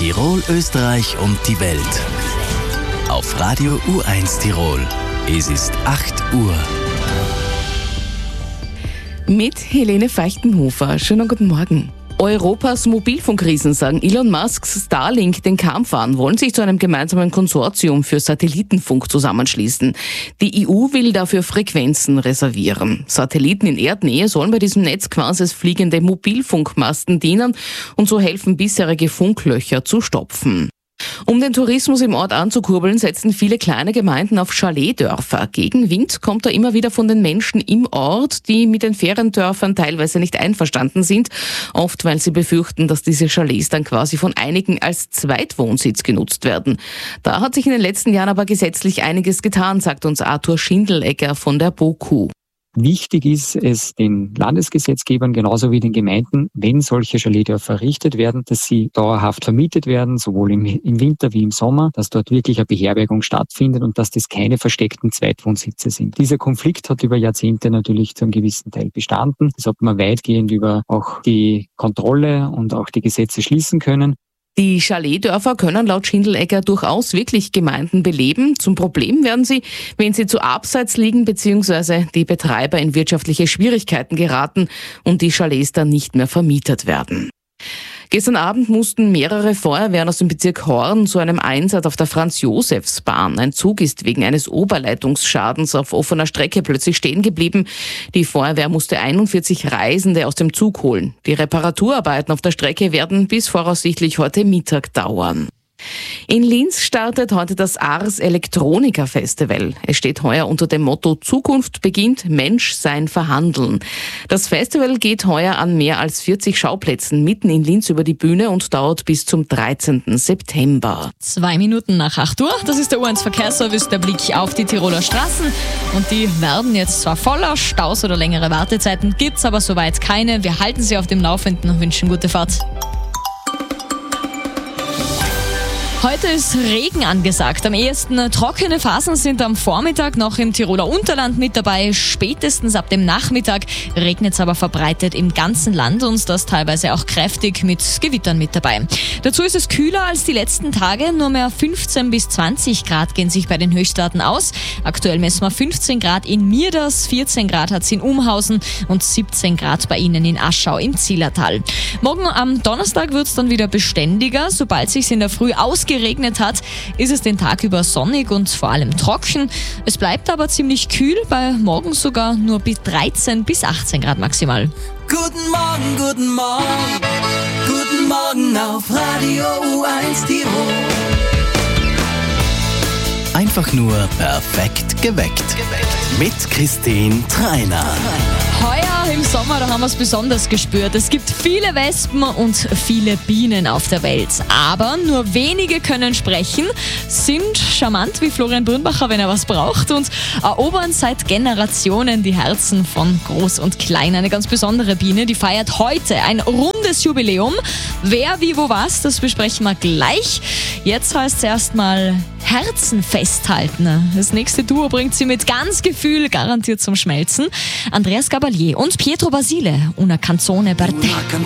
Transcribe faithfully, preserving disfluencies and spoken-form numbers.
Tirol, Österreich und die Welt. Auf Radio U eins Tirol. Es ist acht Uhr. Mit Helene Feichtenhofer. Schönen guten Morgen. Europas Mobilfunkriesen sagen Elon Musks Starlink den Kampf an, wollen sich zu einem gemeinsamen Konsortium für Satellitenfunk zusammenschließen. Die E U will dafür Frequenzen reservieren. Satelliten in Erdnähe sollen bei diesem Netz quasi als fliegende Mobilfunkmasten dienen und so helfen, bisherige Funklöcher zu stopfen. Um den Tourismus im Ort anzukurbeln, setzen viele kleine Gemeinden auf Chaletdörfer. Gegenwind kommt da immer wieder von den Menschen im Ort, die mit den Feriendörfern teilweise nicht einverstanden sind. Oft, weil sie befürchten, dass diese Chalets dann quasi von einigen als Zweitwohnsitz genutzt werden. Da hat sich in den letzten Jahren aber gesetzlich einiges getan, sagt uns Arthur Schindelegger von der BOKU. Wichtig ist es den Landesgesetzgebern genauso wie den Gemeinden, wenn solche Chaletdörfer errichtet werden, dass sie dauerhaft vermietet werden, sowohl im, im Winter wie im Sommer, dass dort wirklich eine Beherbergung stattfindet und dass das keine versteckten Zweitwohnsitze sind. Dieser Konflikt hat über Jahrzehnte natürlich zu einem gewissen Teil bestanden. Das hat man weitgehend über auch die Kontrolle und auch die Gesetze schließen können. Die Chaletdörfer können laut Schindelegger durchaus wirklich Gemeinden beleben. Zum Problem werden sie, wenn sie zu abseits liegen bzw. die Betreiber in wirtschaftliche Schwierigkeiten geraten und die Chalets dann nicht mehr vermietet werden. Gestern Abend mussten mehrere Feuerwehren aus dem Bezirk Horn zu einem Einsatz auf der Franz-Josefs-Bahn. Ein Zug ist wegen eines Oberleitungsschadens auf offener Strecke plötzlich stehen geblieben. Die Feuerwehr musste einundvierzig Reisende aus dem Zug holen. Die Reparaturarbeiten auf der Strecke werden bis voraussichtlich heute Mittag dauern. In Linz startet heute das Ars Electronica Festival. Es steht heuer unter dem Motto Zukunft beginnt, Mensch sein Verhandeln. Das Festival geht heuer an mehr als vierzig Schauplätzen mitten in Linz über die Bühne und dauert bis zum dreizehnten September. Zwei Minuten nach acht Uhr, das ist der U eins Verkehrsservice, der Blick auf die Tiroler Straßen. Und die werden jetzt zwar voller, Staus oder längere Wartezeiten gibt's aber soweit keine. Wir halten Sie auf dem Laufenden und wünschen gute Fahrt. Heute ist Regen angesagt. Am ehesten trockene Phasen sind am Vormittag noch im Tiroler Unterland mit dabei. Spätestens ab dem Nachmittag regnet es aber verbreitet im ganzen Land und das teilweise auch kräftig mit Gewittern mit dabei. Dazu ist es kühler als die letzten Tage. Nur mehr fünfzehn bis zwanzig Grad gehen sich bei den Höchstwerten aus. Aktuell messen wir fünfzehn Grad in Mierders, vierzehn Grad hat es in Umhausen und siebzehn Grad bei Ihnen in Aschau im Zillertal. Morgen am Donnerstag wird es dann wieder beständiger. Sobald es sich in der Früh ausgeht, geregnet hat, ist es den Tag über sonnig und vor allem trocken. Es bleibt aber ziemlich kühl, bei morgen sogar nur bis dreizehn bis achtzehn Grad maximal. Guten Morgen, guten Morgen, guten Morgen auf Radio U eins Tirol. Einfach nur perfekt geweckt. Mit Christine Treiner. Heuer im Sommer, da haben wir es besonders gespürt. Es gibt viele Wespen und viele Bienen auf der Welt. Aber nur wenige können sprechen, sind charmant wie Florian Brünbacher, wenn er was braucht, und erobern seit Generationen die Herzen von Groß und Klein. Eine ganz besondere Biene, die feiert heute ein rundes Jubiläum. Wer, wie, wo, was, das besprechen wir gleich. Jetzt heißt es erstmal Herzen festhalten. Das nächste Duo bringt sie mit ganz Gefühl garantiert zum Schmelzen. Andreas Gabalier und Pietro Basile, Una canzone per te.